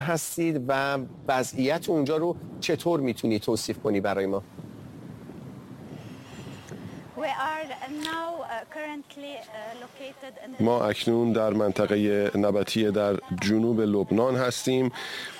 هستید و وضعیت اونجا رو چطور میتونی توصیف کنی برای ما؟ ما اکنون در منطقه نبطیه در جنوب لبنان هستیم.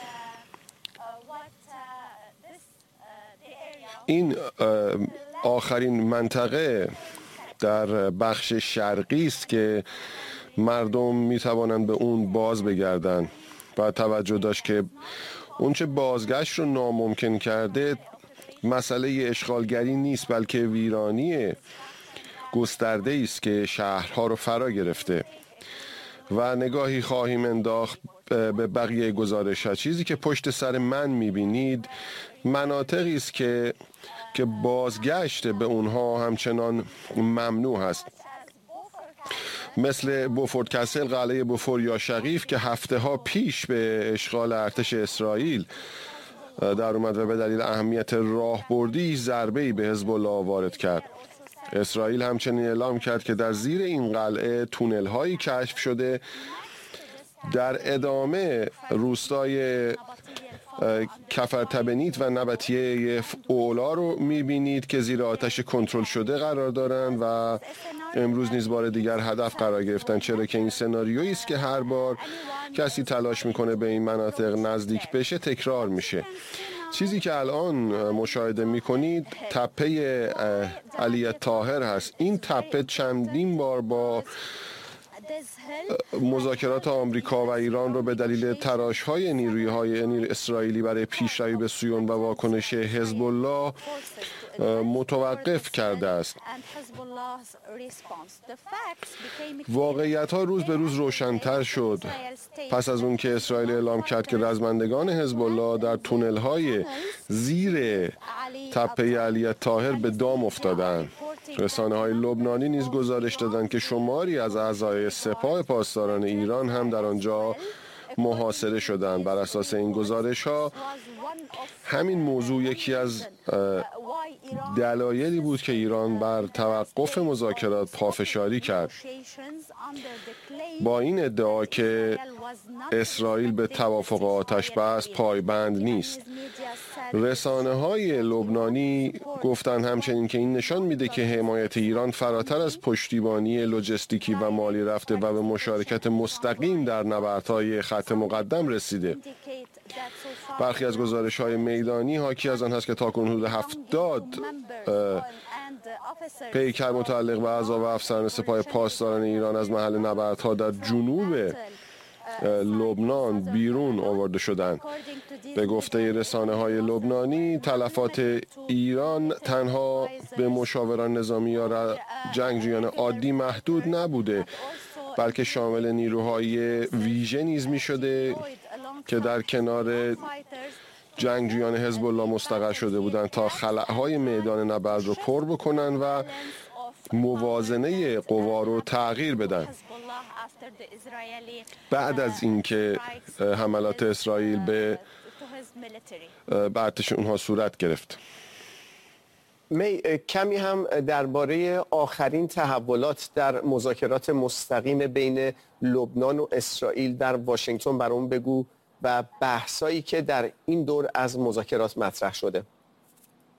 این آخرین منطقه در بخش شرقی است که مردم می توانند به اون باز بگردند. باید توجه داشت که اونچه بازگشت رو ناممکن کرده مسئله اشغالگری نیست، بلکه ویرانی گسترده است که شهرها رو فرا گرفته. و نگاهی خواهیم انداخت به بقیه گزارش ها. چیزی که پشت سر من میبینید مناطقی است که بازگشت به اونها همچنان ممنوع هست، مثل بوفورت کسل، قلعه بوفور یا شقیف که هفته ها پیش به اشغال ارتش اسرائیل در اومد و به دلیل اهمیت راهبردی ضربه‌ای به حزب الله وارد کرد. اسرائیل همچنین اعلام کرد که در زیر این قلعه تونل هایی کشف شده. در ادامه روستای کفرتبنیت و نبطیه اولا رو میبینید که زیر آتش کنترل شده قرار دارند و امروز نیز بار دیگر هدف قرار گرفتن، چرا که این سناریویی است که هر بار کسی تلاش میکنه به این مناطق نزدیک بشه تکرار میشه. چیزی که الان مشاهده میکنید تپه علی طاهر هست. این تپه چندین بار با مذاکرات آمریکا و ایران رو به دلیل تراش‌های نیروهای اسرائیلی برای پیشروی به صهیون و واکنش حزب الله متوقف کرده است. واقعیت‌ها روز به روز روشن‌تر شد پس از اون که اسرائیل اعلام کرد که رزمندگان حزب الله در تونل‌های زیر تپه علی طاهر به دام افتادند. رسانه‌های لبنانی نیز گزارش دادند که شماری از اعضای سپاه پاسداران ایران هم در آنجا محاصره شدند. بر اساس این گزارش‌ها همین موضوع یکی از دلایلی بود که ایران بر توقف مذاکرات پافشاری کرد، با این ادعا که اسرائیل به توافق آتش بس پایبند نیست. رسانه‌های لبنانی گفتند همچنین که این نشان میده که حمایت ایران فراتر از پشتیبانی لوجستیکی و مالی رفته و به مشارکت مستقیم در نبردهای خط مقدم رسیده. برخی از گزارش‌های میدانی حاکی از آن هست که تاکنون حدود 70 پیکر متعلق به اعضا و افسران سپاه پاسداران ایران از محل نبردها در جنوب لبنان بیرون آورده شدند. به گفته رسانه‌های لبنانی تلفات ایران تنها به مشاوران نظامی یا جنگجویان عادی محدود نبوده، بلکه شامل نیروهای ویژه نیز می شده که در کنار جنگجویان حزب الله مستقر شده بودند تا خلاهای میدان نبرد رو پر بکنن و موازنه قوا رو تغییر بدن بعد از اینکه حملات اسرائیل به ارتش اونها صورت گرفت. کمی هم درباره آخرین تحولات در مذاکرات مستقیم بین لبنان و اسرائیل در واشنگتن برام بگو و بحثایی که در این دور از مذاکرات مطرح شده.